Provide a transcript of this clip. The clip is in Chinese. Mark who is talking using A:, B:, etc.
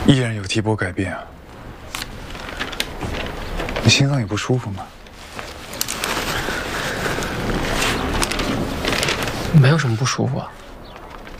A: 依然有提拨改变啊？你心脏也不舒服吗？
B: 没有什么不舒服啊。